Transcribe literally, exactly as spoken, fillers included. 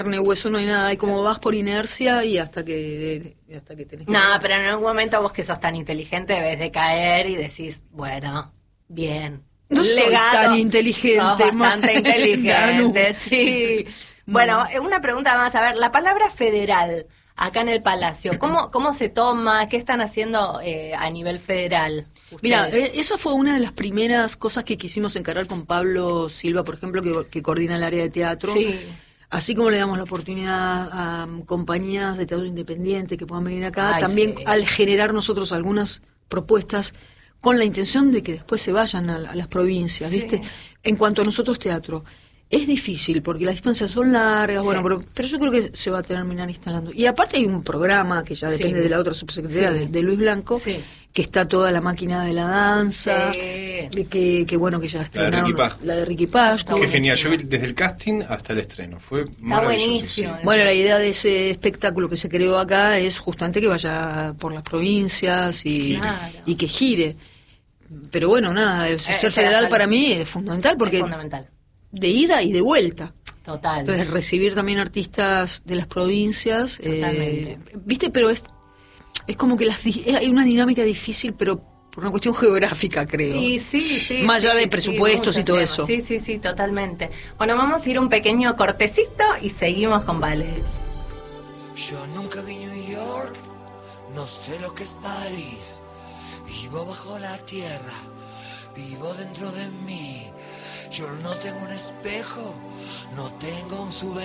carne, hueso, no hay nada, y como vas por inercia y hasta que hasta que tenés que... No, pero en algún momento vos que sos tan inteligente debes de caer y decís, bueno, bien. No soy Legado, tan inteligente, sos bastante ma- inteligente, Danu. sí. Bueno, una pregunta más, a ver, la palabra federal, acá en el Palacio, ¿cómo, cómo se toma? ¿Qué están haciendo eh, a nivel federal? Mira, ustedes? eh, eso fue una de las primeras cosas que quisimos encarar con Pablo Silva, por ejemplo, que, que coordina el área de teatro. Sí. Así como le damos la oportunidad a um, compañías de teatro independiente que puedan venir acá, Ay, también sí. al generar nosotros algunas propuestas con la intención de que después se vayan a, a las provincias, Sí. ¿viste? En cuanto a nosotros teatro, es difícil porque las distancias son largas, Sí. bueno, pero, pero yo creo que se va a terminar instalando. Y aparte hay un programa que ya Sí. depende de la otra subsecretaría Sí. de, de Luis Blanco, Sí. que está toda la máquina de la danza, Sí. que, que, que bueno, que ya estrenaron Ricky Pascu. la de Ricky Pascu. Está Qué buenísimo. genial, yo vi desde el casting hasta el estreno, fue maravilloso. buenísimo. sí. Bueno, la idea de ese espectáculo que se creó acá es justamente que vaya por las provincias y, Claro. y que gire. Pero bueno, nada, el esa ser es federal la- para mí es fundamental porque Es fundamental. de ida y de vuelta. Total. Entonces, recibir también artistas de las provincias, Totalmente. eh, ¿viste? Pero es, es como que las, di- hay una dinámica difícil, pero por una cuestión geográfica, creo. Y sí, sí. Más allá sí, de sí, presupuestos y muchos todo temas. eso. Sí, sí, sí, totalmente. Bueno, vamos a ir un pequeño cortecito y seguimos con Ballet. Yo nunca vi New York, no sé lo que es París. Vivo bajo la tierra, vivo dentro de mí. Yo no tengo un espejo, no tengo un souvenir.